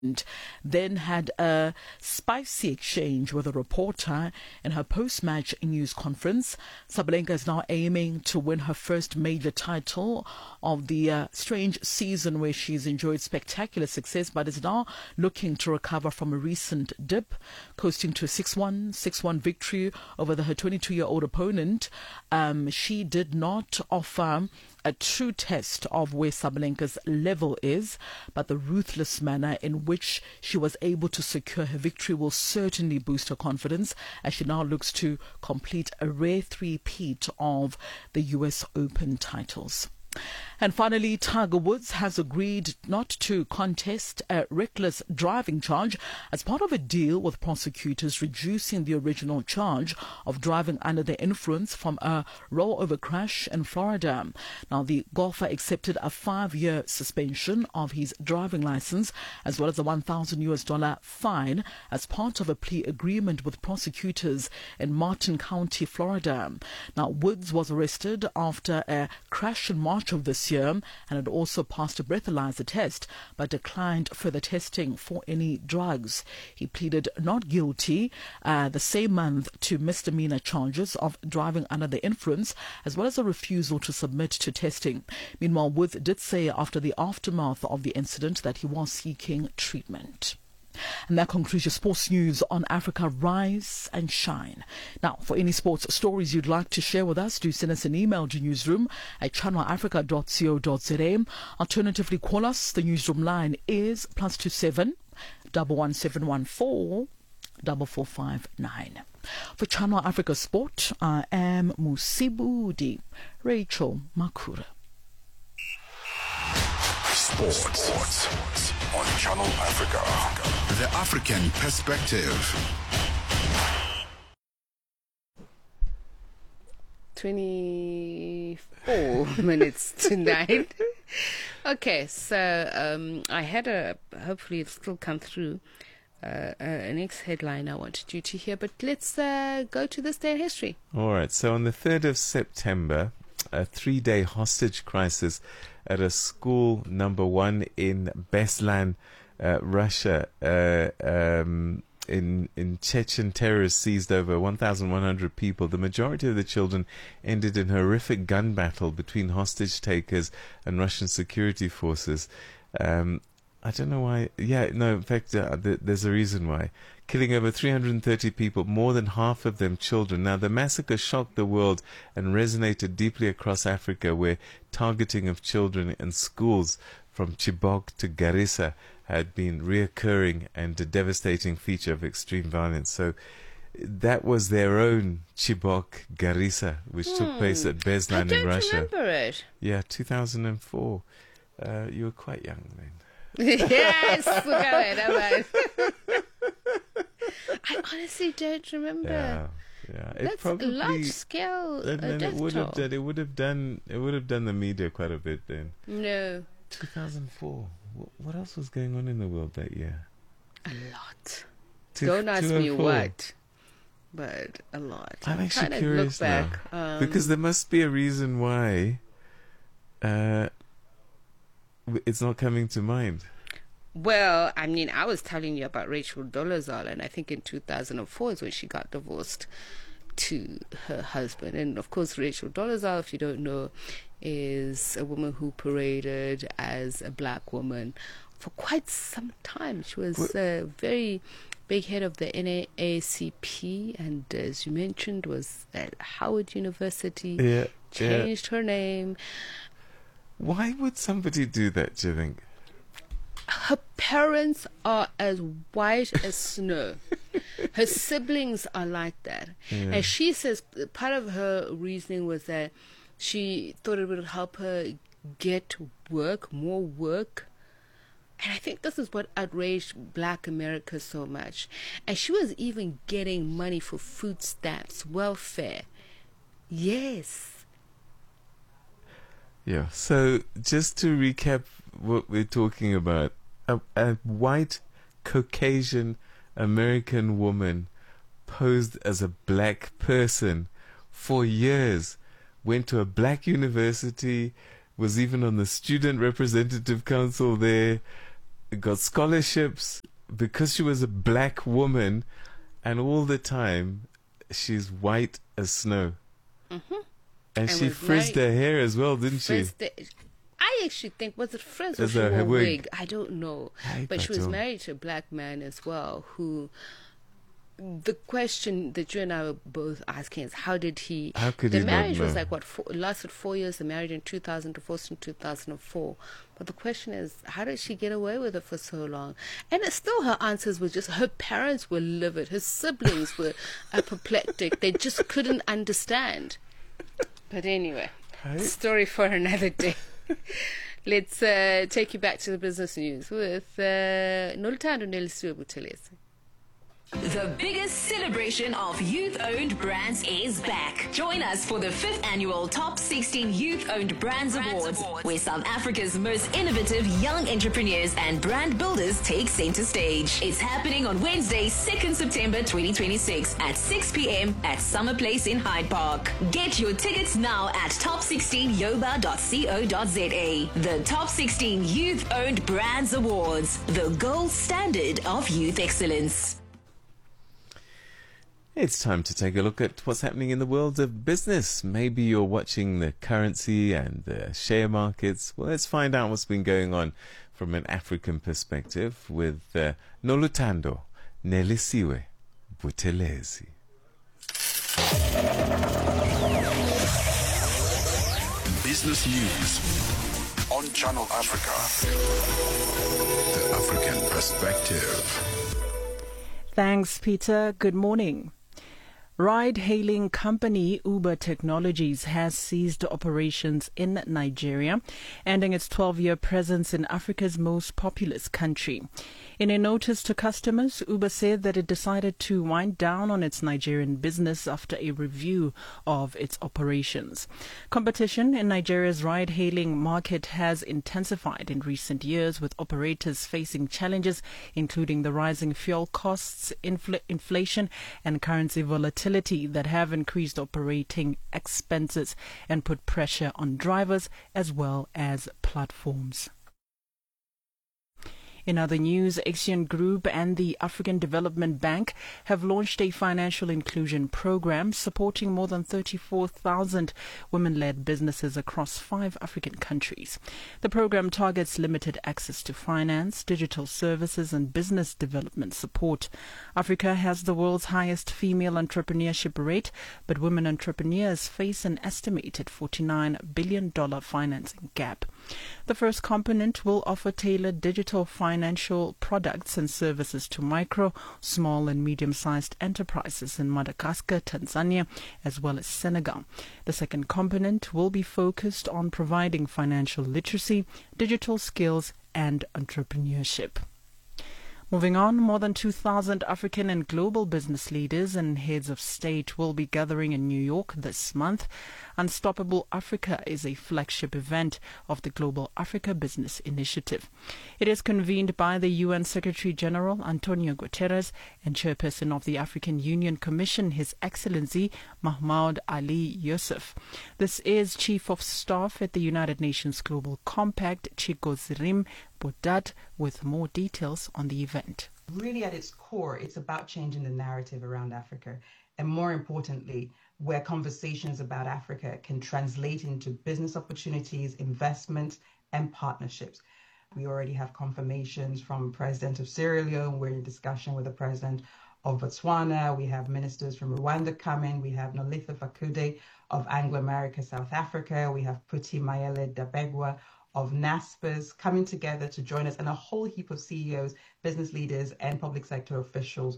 then had a spicy exchange with a reporter in her post-match news conference. Sabalenka is now aiming to win her first major title of the strange season where she's enjoyed spectacular success, but is now looking to recover from a recent dip, coasting to a 6-1 victory over her 22-year-old opponent. She did not offer a true test of where Sabalenka's level is, but the ruthless manner in which she was able to secure her victory will certainly boost her confidence as she now looks to complete a rare three-peat of the US Open titles. And finally, Tiger Woods has agreed not to contest a reckless driving charge as part of a deal with prosecutors reducing the original charge of driving under the influence from a rollover crash in Florida. Now, the golfer accepted a 5-year suspension of his driving license as well as a $1,000 fine as part of a plea agreement with prosecutors in Martin County, Florida. Now, Woods was arrested after a crash in March of this year and had also passed a breathalyzer test but declined further testing for any drugs. He pleaded not guilty the same month to misdemeanor charges of driving under the influence as well as a refusal to submit to testing. Meanwhile, Woods did say after the aftermath of the incident that he was seeking treatment. And that concludes your sports news on Africa Rise and Shine. Now, for any sports stories you'd like to share with us, do send us an email to newsroom@channelafrica.co.za. Alternatively, call us. The newsroom line is +27 11714 4459. For Channel Africa Sport, I am Musibudi Rachel Makura. Sports on Channel Africa. The African perspective. 24 minutes to 9. Okay, so I had hopefully it's still come through, an ex-headline I wanted you to hear, but let's go to this day in history. All right, so on the 3rd of September, a 3-day hostage crisis at a school number 1 in Beslan, Russia. In Chechen, terrorists seized over 1,100 people. The majority of the children ended in horrific gun battle between hostage takers and Russian security forces. I don't know why. Yeah, no, in fact, there's a reason why. Killing over 330 people, more than half of them children. Now, the massacre shocked the world and resonated deeply across Africa, where targeting of children in schools from Chibok to Garissa had been reoccurring and a devastating feature of extreme violence. So that was their own Chibok, Garissa, which took place at Beslan in Russia. I don't remember it. Yeah, 2004. You were quite young then. Yes, go ahead. I honestly don't remember. Yeah. That's a large scale. It would have done the media quite a bit then. No. 2004. What else was going on in the world that year? A lot. Don't ask me what, but a lot. I'm actually curious now, because there must be a reason why it's not coming to mind. Well, I mean, I was telling you about Rachel Dolezal, and I think in 2004 is when she got divorced to her husband. And of course, Rachel Dolezal, if you don't know, is a woman who paraded as a black woman for quite some time. She was a very big head of the NAACP, and as you mentioned, was at Howard University. Changed her name. Why would somebody do that, do you think? Her parents are as white as snow. Her siblings are like that. Yeah. And she says part of her reasoning was that she thought it would help her get work, more work. And I think this is what outraged Black America so much. And she was even getting money for food stamps, welfare. Yes. Yeah, so just to recap what we're talking about, a white Caucasian American woman posed as a black person for years, went to a black university, was even on the student representative council there, got scholarships because she was a black woman, and all the time she's white as snow. Mm-hmm. And she frizzed her hair as well, didn't she? I actually think, was it frizz or Is she wore her a wig? wig? I don't know. But she was married to a black man as well, who... The question that you and I were both asking is, how could he not the marriage was know? like, what, lasted 4 years. They married in 2000, divorced in 2004. But the question is, how did she get away with it for so long? And it's still, her answers were just, her parents were livid. Her siblings were apoplectic. They just couldn't understand. But anyway, story for another day. Let's take you back to the business news with Noluthando Nelisiwe Buthelezi. The biggest celebration of youth-owned brands is back. Join us for the 5th annual Top 16 Youth-Owned Brands Awards, where South Africa's most innovative young entrepreneurs and brand builders take center stage. It's happening on Wednesday, 2nd September 2026 at 6 p.m. at Summer Place in Hyde Park. Get your tickets now at top16yoba.co.za. The Top 16 Youth-Owned Brands Awards, the gold standard of youth excellence. It's time to take a look at what's happening in the world of business. Maybe you're watching the currency and the share markets. Well, let's find out what's been going on from an African perspective with Noluthando Nelisiwe Buthelezi. Business news on Channel Africa. The African perspective. Thanks, Peter. Good morning. Ride-hailing company Uber Technologies has ceased operations in Nigeria, ending its 12-year presence in Africa's most populous country. In a notice to customers, Uber said that it decided to wind down on its Nigerian business after a review of its operations. Competition in Nigeria's ride-hailing market has intensified in recent years, with operators facing challenges including the rising fuel costs, inflation and currency volatility that have increased operating expenses and put pressure on drivers as well as platforms. In other news, Axion Group and the African Development Bank have launched a financial inclusion program supporting more than 34,000 women-led businesses across 5 African countries. The program targets limited access to finance, digital services and business development support. Africa has the world's highest female entrepreneurship rate, but women entrepreneurs face an estimated $49 billion financing gap. The first component will offer tailored digital financial products and services to micro, small and medium-sized enterprises in Madagascar, Tanzania, as well as Senegal. The second component will be focused on providing financial literacy, digital skills and entrepreneurship. Moving on, more than 2,000 African and global business leaders and heads of state will be gathering in New York this month. Unstoppable Africa is a flagship event of the Global Africa Business Initiative. It is convened by the UN Secretary-General Antonio Guterres and Chairperson of the African Union Commission, His Excellency Mahmoud Ali Yusuf. This is Chief of Staff at the United Nations Global Compact, Chigozrim Bodat, with more details on the event. Really at its core, it's about changing the narrative around Africa, and more importantly, where conversations about Africa can translate into business opportunities, investments, and partnerships. We already have confirmations from President of Sierra Leone. We're in discussion with the President of Botswana. We have ministers from Rwanda coming. We have Nolitha Fakude of Anglo America, South Africa. We have Puti Mayele Dabegwa of NASPERS coming together to join us, and a whole heap of CEOs, business leaders, and public sector officials.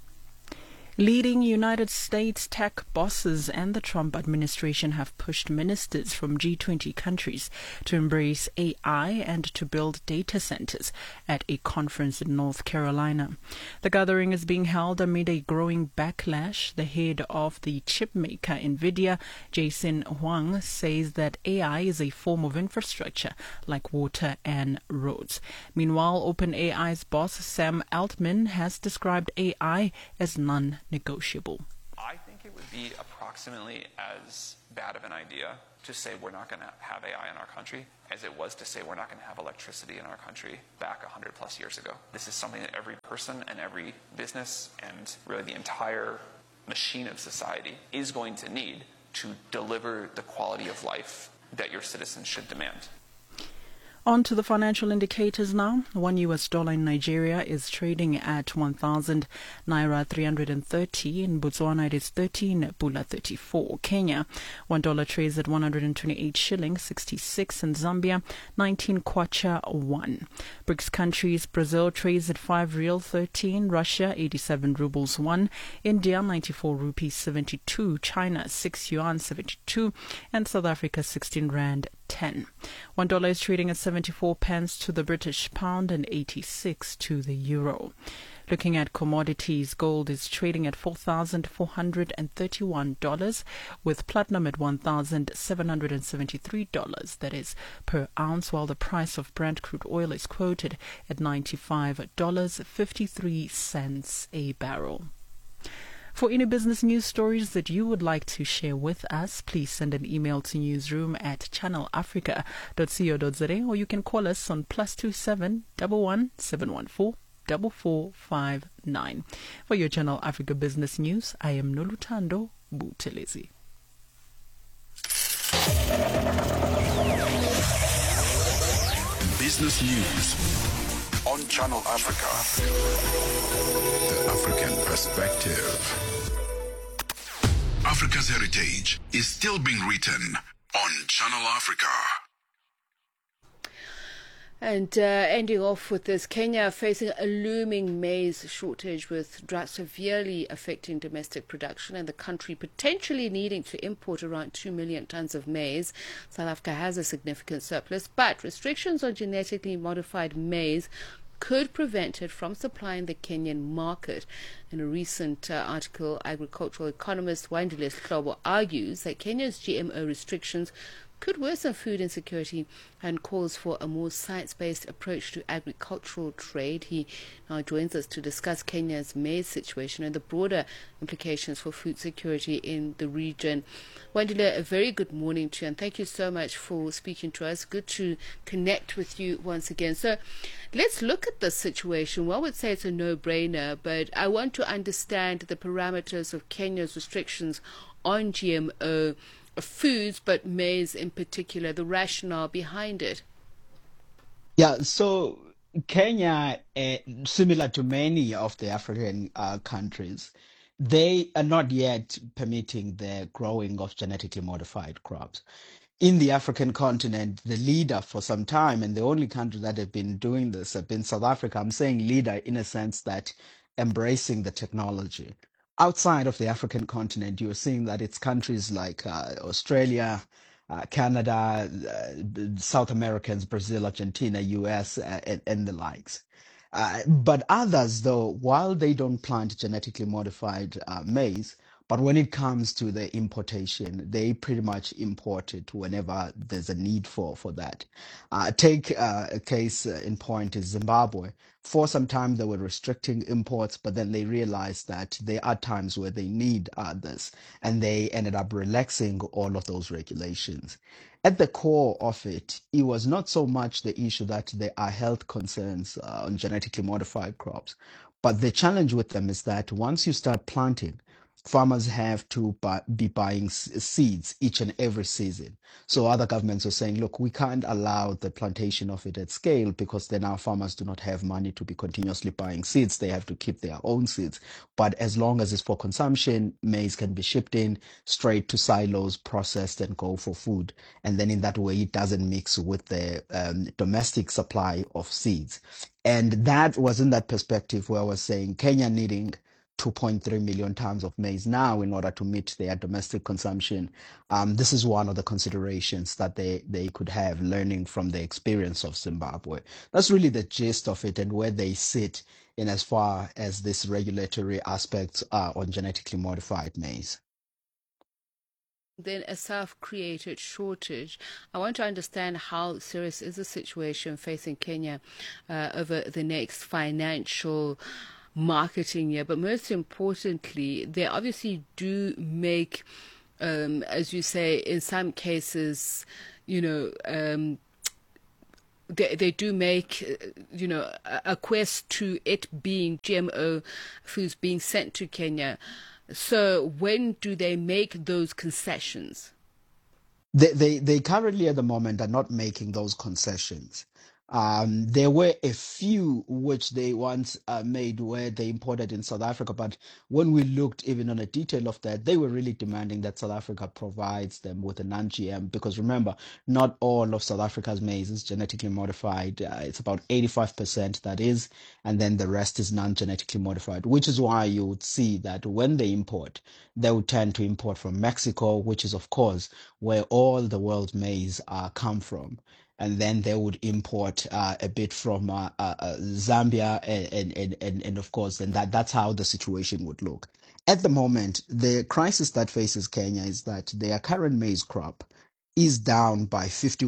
Leading United States tech bosses and the Trump administration have pushed ministers from G20 countries to embrace AI and to build data centers at a conference in North Carolina. The gathering is being held amid a growing backlash. The head of the chipmaker NVIDIA, Jason Huang, says that AI is a form of infrastructure like water and roads. Meanwhile, OpenAI's boss, Sam Altman, has described AI as non-negotiable. I think it would be approximately as bad of an idea to say we're not going to have AI in our country as it was to say we're not going to have electricity in our country back 100 plus years ago. This is something that every person and every business and really the entire machine of society is going to need to deliver the quality of life that your citizens should demand. On to the financial indicators now. $1 in Nigeria is trading at 1,000 Naira 330. In Botswana, it is 13 Pula 34. Kenya, $1 trades at 128 shillings 66. In Zambia, 19 Kwacha 1. BRICS countries, Brazil trades at 5 Real 13. Russia, 87 rubles 1. India, 94 rupees 72. China, 6 yuan 72. And South Africa, 16 rand 10. $1 is trading at 74 pence to the British pound and 86 to the euro. Looking at commodities, gold is trading at $4,431, with platinum at $1,773, that is, per ounce, while the price of Brent crude oil is quoted at $95.53 a barrel. For any business news stories that you would like to share with us, please send an email to newsroom@channelafrica.co.za, or you can call us on +27 11 714 4459. For your Channel Africa Business News, I am Nolutando Butelezi. Business News on Channel Africa. The African Perspective. Africa's heritage is still being written on Channel Africa. And ending off with this, Kenya facing a looming maize shortage, with drought severely affecting domestic production and the country potentially needing to import around 2 million tons of maize. South Africa has a significant surplus, but restrictions on genetically modified maize could prevent it from supplying the Kenyan market. In a recent article, agricultural economist Wandile Hlobo argues that Kenya's GMO restrictions could worsen food insecurity and calls for a more science-based approach to agricultural trade. He now joins us to discuss Kenya's maize situation and the broader implications for food security in the region. Wandile, a very good morning to you, and thank you so much for speaking to us. Good to connect with you once again. So let's look at this situation. One would say it's a no-brainer, but I want to understand the parameters of Kenya's restrictions on GMO foods, but maize in particular, the rationale behind it. Yeah, so Kenya, similar to many of the African countries, they are not yet permitting the growing of genetically modified crops. In the African continent, the leader for some time, and the only country that have been doing this have been South Africa. I'm saying leader in a sense that embracing the technology. Outside of the African continent, you're seeing that it's countries like Australia, Canada, South Americans, Brazil, Argentina, US, and the likes. But others, though, while they don't plant genetically modified maize, but when it comes to the importation, they pretty much import it whenever there's a need for that. Take a case in point is Zimbabwe. For some time, they were restricting imports, but then they realized that there are times where they need this, and they ended up relaxing all of those regulations. At the core of it, it was not so much the issue that there are health concerns on genetically modified crops, but the challenge with them is that once you start planting, farmers have to be buying seeds each and every season. So other governments are saying, look, we can't allow the plantation of it at scale because then our farmers do not have money to be continuously buying seeds. They have to keep their own seeds. But as long as it's for consumption, maize can be shipped in straight to silos, processed, and go for food. And then in that way, it doesn't mix with the domestic supply of seeds. And that was in that perspective where I was saying Kenya needing 2.3 million tons of maize now in order to meet their domestic consumption. This is one of the considerations that they could have, learning from the experience of Zimbabwe. That's really the gist of it and where they sit in as far as these regulatory aspects are on genetically modified maize. Then a self-created shortage. I want to understand how serious is the situation facing Kenya over the next financial marketing year, but most importantly, they obviously do make as you say, in some cases, you know, they do make, a quest to it being GMO foods being sent to Kenya. So when do they make those concessions? They currently at the moment are not making those concessions. There were a few which they once made where they imported in South Africa, but when we looked even on a detail of that, they were really demanding that South Africa provides them with a non-GM, because remember, not all of South Africa's maize is genetically modified. It's about 85% that is, and then the rest is non-genetically modified, which is why you would see that when they import, they would tend to import from Mexico, which is, of course, where all the world's maize come from. And then they would import a bit from Zambia, and of course, then that's how the situation would look. At the moment, the crisis that faces Kenya is that their current maize crop is down by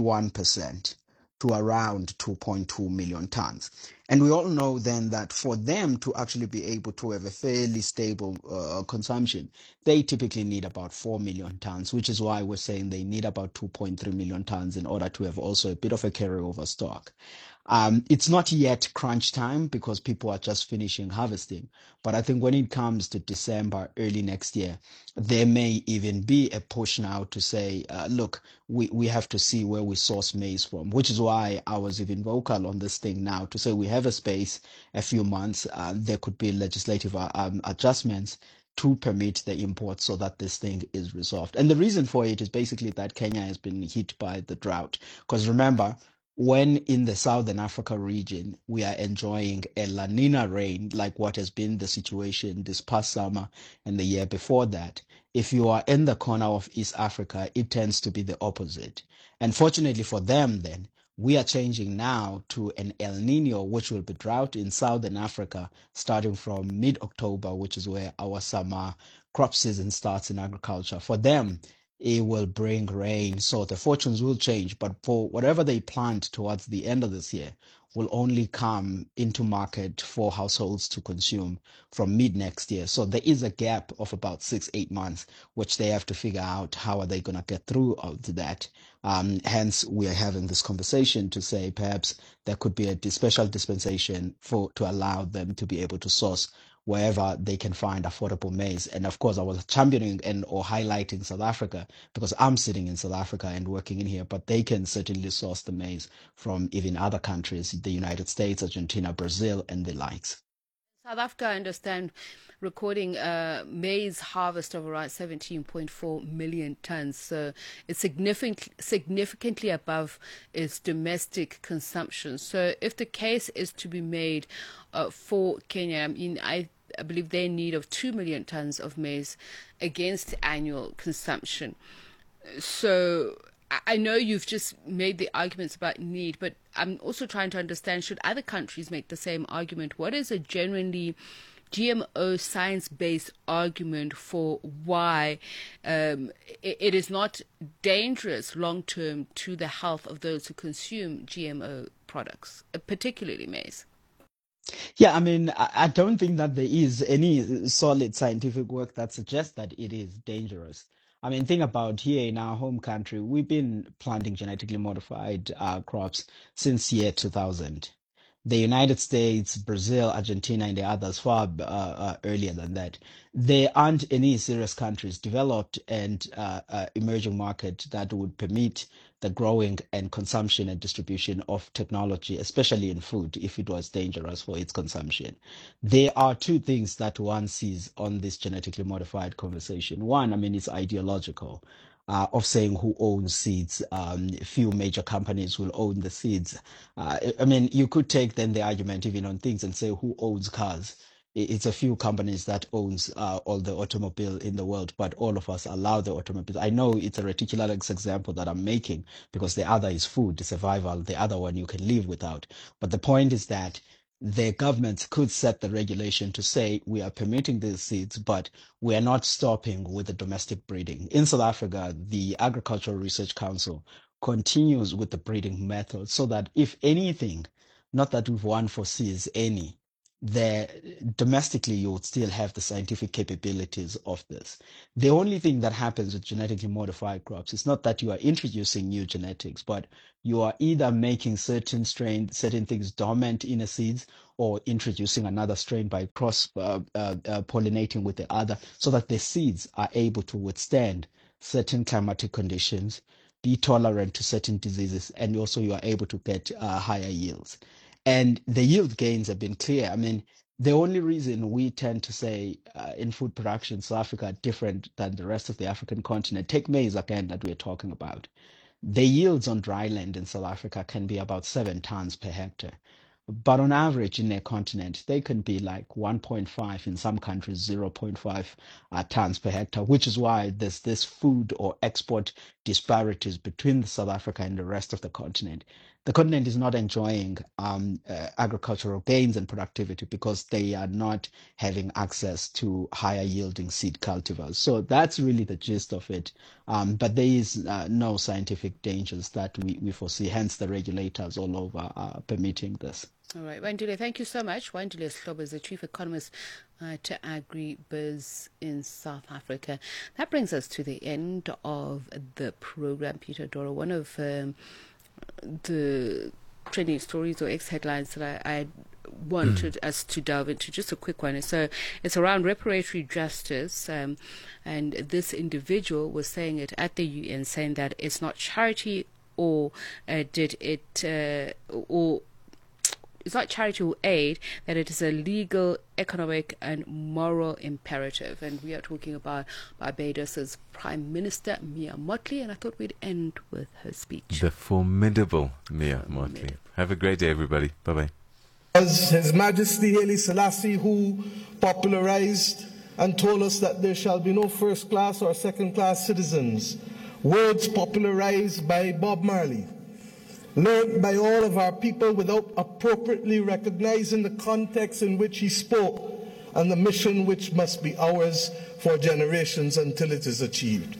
51% to around 2.2 million tons. And we all know then that for them to actually be able to have a fairly stable consumption, they typically need about 4 million tons, which is why we're saying they need about 2.3 million tons in order to have also a bit of a carryover stock. It's not yet crunch time because people are just finishing harvesting. But I think when it comes to December, early next year, there may even be a push now to say, look, we have to see where we source maize from, which is why I was even vocal on this thing now to say we have a space, a few months, there could be legislative adjustments to permit the import so that this thing is resolved. And the reason for it is basically that Kenya has been hit by the drought. Because remember, when in the Southern Africa region, we are enjoying a La Nina rain, like what has been the situation this past summer and the year before that, if you are in the corner of East Africa, it tends to be the opposite. And fortunately for them, then, we are changing now to an El Nino, which will be drought in Southern Africa, starting from mid-October, which is where our summer crop season starts in agriculture. For them, it will bring rain, so the fortunes will change. But for whatever they plant towards the end of this year will only come into market for households to consume from mid next year. So there is a gap of about 6-8 months, which they have to figure out how are they going to get through to that. Hence, we are having this conversation to say perhaps there could be a special dispensation to allow them to be able to source wherever they can find affordable maize. And of course, I was championing or highlighting South Africa because I'm sitting in South Africa and working in here, but they can certainly source the maize from even other countries, the United States, Argentina, Brazil, and the likes. South Africa, I understand, recording maize harvest of around 17.4 million tons. So it's significantly above its domestic consumption. So if the case is to be made for Kenya, I mean, I believe they need of 2 million tons of maize against annual consumption. So I know you've just made the arguments about need, but I'm also trying to understand, should other countries make the same argument? What is a genuinely GMO science-based argument for why it is not dangerous long-term to the health of those who consume GMO products, particularly maize? Yeah, I mean, I don't think that there is any solid scientific work that suggests that it is dangerous. I mean, think about here in our home country, we've been planting genetically modified crops since year 2000. The United States, Brazil, Argentina, and the others far earlier than that. There aren't any serious countries, developed and emerging market, that would permit the growing and consumption and distribution of technology, especially in food, if it was dangerous for its consumption. There are two things that one sees on this genetically modified conversation. One, I mean, it's ideological. Of saying who owns seeds. Few major companies will own the seeds. I mean, you could take then the argument even on things and say who owns cars. It's a few companies that owns all the automobile in the world, but all of us allow the automobile. I know it's a ridiculous example that I'm making because the other is food, survival. The other one you can live without. But the point is that the governments could set the regulation to say we are permitting these seeds, but we are not stopping with the domestic breeding. In South Africa, the Agricultural Research Council continues with the breeding method so that if anything, not that one foresees any, domestically you would still have the scientific capabilities of this. The only thing that happens with genetically modified crops is not that you are introducing new genetics, but you are either making certain things dormant in a seeds, or introducing another strain by cross pollinating with the other, so that the seeds are able to withstand certain climatic conditions, be tolerant to certain diseases, and also you are able to get higher yields. And the yield gains have been clear. I mean, the only reason we tend to say in food production, South Africa are different than the rest of the African continent. Take maize again that we're talking about. The yields on dry land in South Africa can be about 7 tons per hectare. But on average in their continent, they can be like 1.5, in some countries 0.5 tons per hectare, which is why there's this food or export disparities between South Africa and the rest of the continent. The continent is not enjoying agricultural gains and productivity because they are not having access to higher yielding seed cultivars. So that's really the gist of it. But there is no scientific dangers that we foresee, hence the regulators all over are permitting this. All right, Wandile, thank you so much. Wandile Slobo is the Chief Economist to AgriBiz in South Africa. That brings us to the end of the program, Peter Doro. One of the trending stories or X-headlines that I wanted us to delve into, just a quick one. So it's around reparatory justice, and this individual was saying it at the UN, saying that it's not charity it's not charity or aid, that it is a legal, economic and moral imperative. And we are talking about Barbados' Prime Minister Mia Mottley, and I thought we'd end with her speech. The formidable Mia Mottley. Have a great day, everybody. Bye-bye. It was His Majesty Haile Selassie who popularized and told us that there shall be no first-class or second-class citizens. Words popularized by Bob Marley, learned by all of our people without appropriately recognizing the context in which he spoke and the mission which must be ours for generations until it is achieved.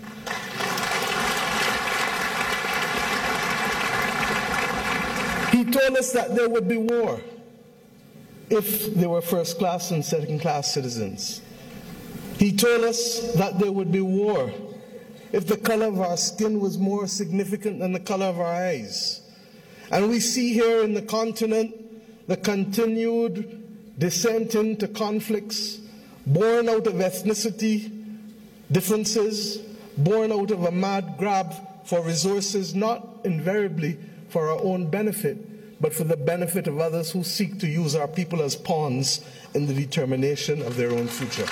He told us that there would be war if there were first-class and second-class citizens. He told us that there would be war if the color of our skin was more significant than the color of our eyes. And we see here in the continent the continued descent into conflicts born out of ethnicity differences, born out of a mad grab for resources, not invariably for our own benefit, but for the benefit of others who seek to use our people as pawns in the determination of their own future.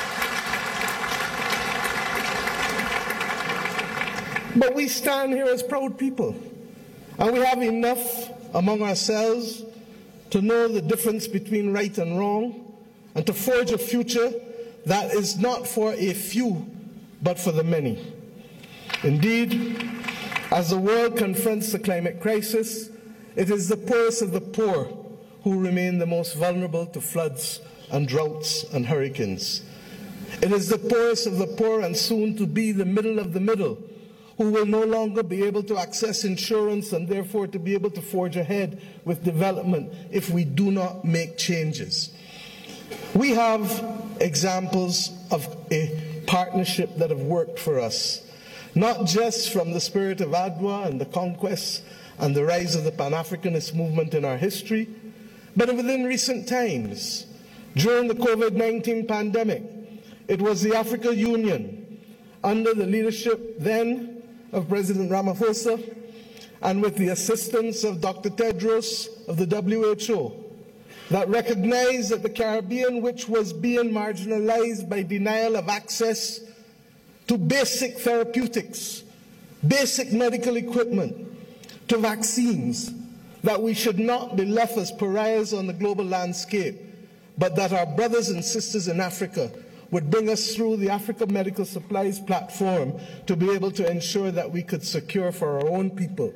But we stand here as proud people. And we have enough among ourselves to know the difference between right and wrong, and to forge a future that is not for a few, but for the many. Indeed, as the world confronts the climate crisis, it is the poorest of the poor who remain the most vulnerable to floods and droughts and hurricanes. It is the poorest of the poor, and soon to be the middle of the middle, who will no longer be able to access insurance and therefore to be able to forge ahead with development if we do not make changes. We have examples of a partnership that have worked for us, not just from the spirit of Adwa and the conquest and the rise of the Pan-Africanist movement in our history, but within recent times. During the COVID-19 pandemic, it was the African Union, under the leadership then of President Ramaphosa, and with the assistance of Dr. Tedros of the WHO, that recognized that the Caribbean, which was being marginalized by denial of access to basic therapeutics, basic medical equipment, to vaccines, that we should not be left as pariahs on the global landscape, but that our brothers and sisters in Africa would bring us through the Africa Medical Supplies platform to be able to ensure that we could secure for our own people.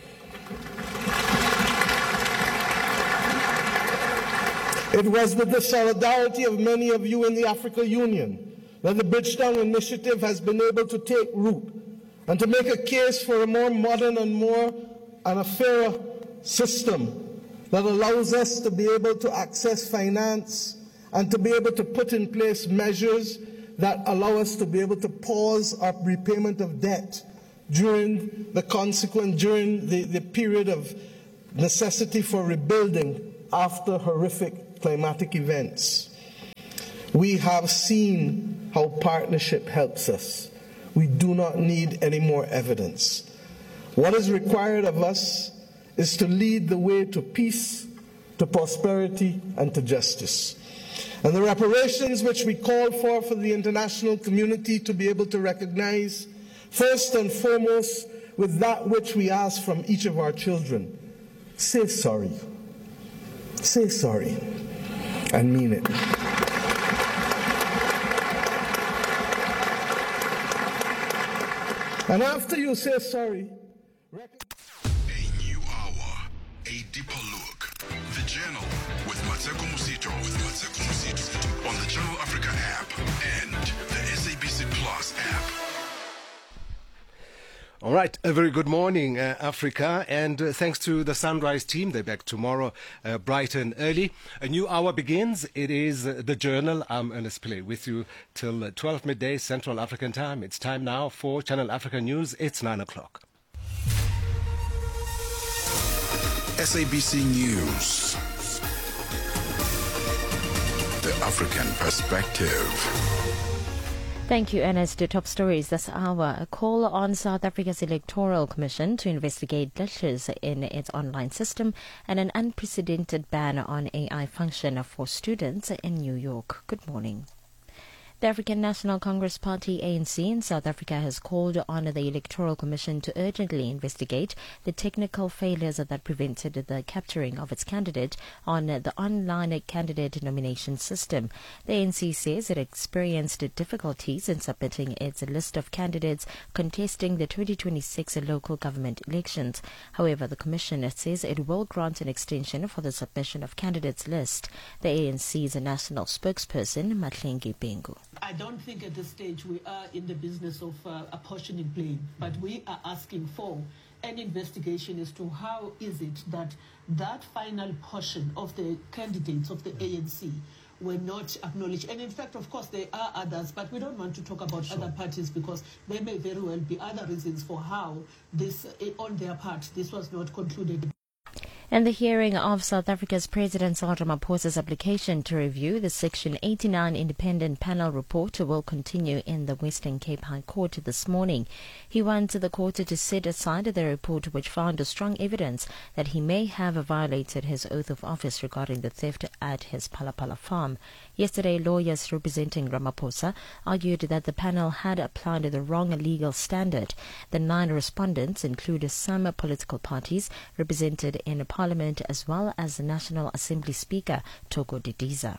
It was with the solidarity of many of you in the African Union that the Bridgetown Initiative has been able to take root and to make a case for a more modern and a fairer system that allows us to be able to access finance and to be able to put in place measures that allow us to be able to pause our repayment of debt during the period of necessity for rebuilding after horrific climatic events. We have seen how partnership helps us. We do not need any more evidence. What is required of us is to lead the way to peace, to prosperity, and to justice. And the reparations which we call for the international community to be able to recognize, first and foremost, with that which we ask from each of our children. Say sorry. Say sorry. And mean it. And after you say sorry, a new hour, a deeper look. The Journal with Mateko Musito on the Channel Africa app and the SABC Plus app. All right, a very good morning, Africa, and thanks to the Sunrise team. They're back tomorrow, bright and early. A new hour begins. It is The Journal. I'm Ernest Pillay with you till 12 midday Central African time. It's time now for Channel Africa News. It's 9 o'clock. SABC News. The African Perspective. Thank you, Ernest. The top stories this hour. A call on South Africa's Electoral Commission to investigate glitches in its online system and an unprecedented ban on AI function for students in New York. Good morning. The African National Congress Party, ANC, in South Africa has called on the Electoral Commission to urgently investigate the technical failures that prevented the capturing of its candidate on the online candidate nomination system. The ANC says it experienced difficulties in submitting its list of candidates contesting the 2026 local government elections. However, the Commission says it will grant an extension for the submission of candidates list. The ANC's national spokesperson, Mahlengi Bengu. I don't think at this stage we are in the business of apportioning blame, but we are asking for an investigation as to how is it that that final portion of the candidates of the ANC were not acknowledged. And in fact, of course, there are others, but we don't want to talk about other parties because there may very well be other reasons for how this, on their part, this was not concluded. And the hearing of South Africa's President Cyril Ramaphosa's application to review the Section 89 independent panel report will continue in the Western Cape High Court this morning. He wants the court to set aside the report which found strong evidence that he may have violated his oath of office regarding the theft at his Palapala farm. Yesterday, lawyers representing Ramaphosa argued that the panel had applied the wrong legal standard. The 9 respondents include some political parties represented in Parliament as well as the National Assembly Speaker, Thoko Didiza.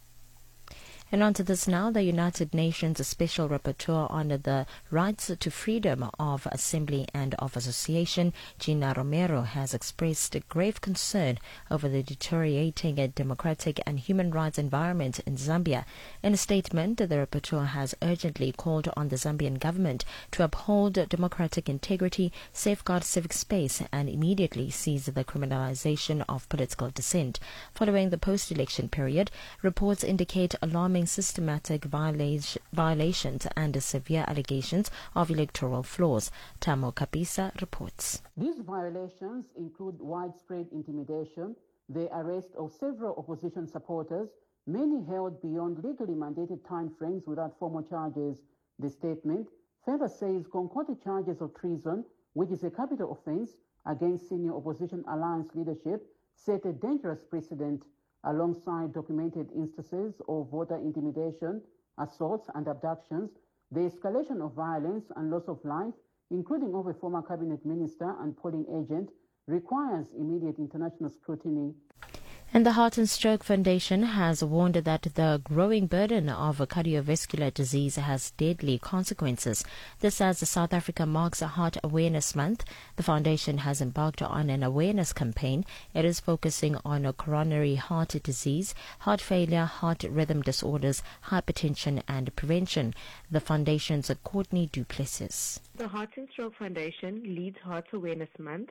And on to this now, the United Nations Special Rapporteur on the Rights to Freedom of Assembly and of Association, Gina Romero, has expressed grave concern over the deteriorating democratic and human rights environment in Zambia. In a statement, the rapporteur has urgently called on the Zambian government to uphold democratic integrity, safeguard civic space, and immediately cease the criminalization of political dissent. Following the post-election period, reports indicate alarming systematic violations and severe allegations of electoral flaws. Tamo Kapisa reports. These violations include widespread intimidation, the arrest of several opposition supporters, many held beyond legally mandated timeframes without formal charges. The statement further says concocted charges of treason, which is a capital offense against senior opposition alliance leadership, set a dangerous precedent. Alongside documented instances of voter intimidation, assaults and abductions, the escalation of violence and loss of life, including of a former cabinet minister and polling agent, requires immediate international scrutiny. And the Heart and Stroke Foundation has warned that the growing burden of cardiovascular disease has deadly consequences. This as South Africa marks Heart Awareness Month. The foundation has embarked on an awareness campaign. It is focusing on coronary heart disease, heart failure, heart rhythm disorders, hypertension and prevention. The foundation's Courtney Duplessis. The Heart and Stroke Foundation leads Heart Awareness Month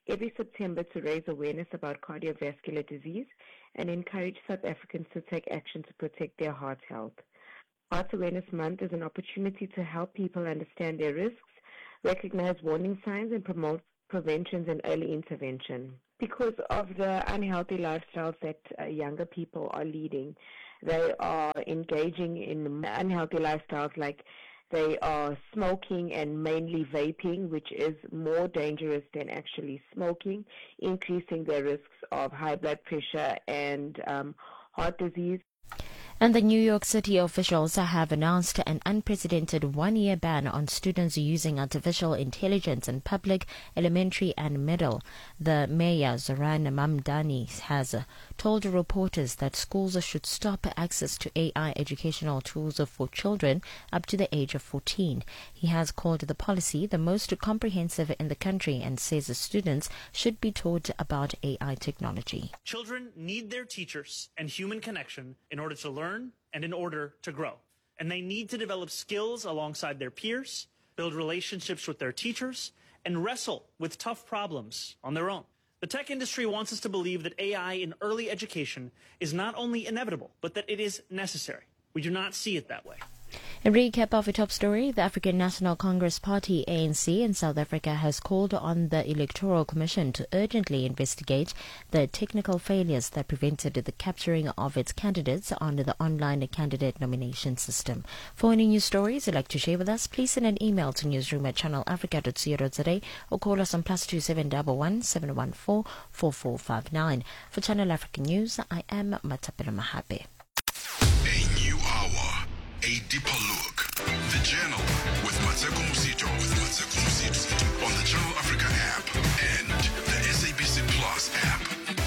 every September to raise awareness about cardiovascular disease and encourage South Africans to take action to protect their heart health. Heart Awareness Month is an opportunity to help people understand their risks, recognize warning signs, and promote preventions and early intervention. Because of the unhealthy lifestyles that younger people are leading, they are engaging in unhealthy lifestyles like they are smoking and mainly vaping, which is more dangerous than actually smoking, increasing their risks of high blood pressure and heart disease. And the New York City officials have announced an unprecedented one-year ban on students using artificial intelligence in public, elementary and middle. The mayor, Zoran Mamdani, has told reporters that schools should stop access to AI educational tools for children up to the age of 14. He has called the policy the most comprehensive in the country and says the students should be taught about AI technology. Children need their teachers and human connection in order to learn and in order to grow. And they need to develop skills alongside their peers, build relationships with their teachers, and wrestle with tough problems on their own. The tech industry wants us to believe that AI in early education is not only inevitable, but that it is necessary. We do not see it that way. A recap of a top story. The African National Congress Party, ANC, in South Africa has called on the Electoral Commission to urgently investigate the technical failures that prevented the capturing of its candidates under the online candidate nomination system. For any news stories you'd like to share with us, please send an email to newsroom@channelafrica.co.za or call us on +2711 714 4459. For Channel Africa News, I am Matapelo Mahape. A deeper look. The Journal with Mateko Musito. On the Channel Africa app and the SABC Plus app.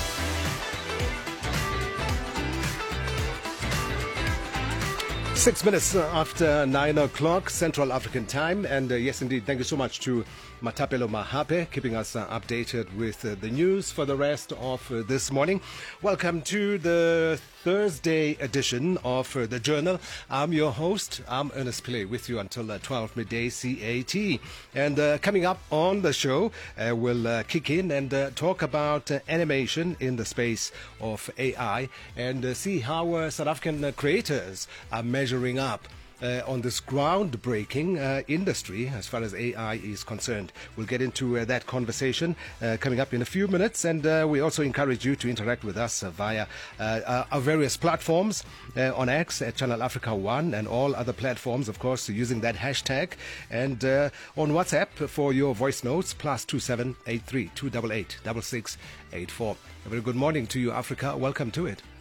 Six minutes after 9 o'clock Central African time. And yes, indeed, thank you so much to Matapelo Mahape, keeping us updated with the news for the rest of this morning. Welcome to the Thursday edition of The Journal. I'm your host. I'm Ernest Pillay with you until 12 midday CAT. And coming up on the show, we'll kick in and talk about animation in the space of AI and see how South African creators are measuring up on this groundbreaking industry as far as AI is concerned. We'll get into that conversation coming up in a few minutes, and we also encourage you to interact with us via our various platforms on X at Channel Africa 1 and all other platforms, of course, using that hashtag, and on WhatsApp for your voice notes, +2783 288 6684. A very good morning to you, Africa. Welcome to it.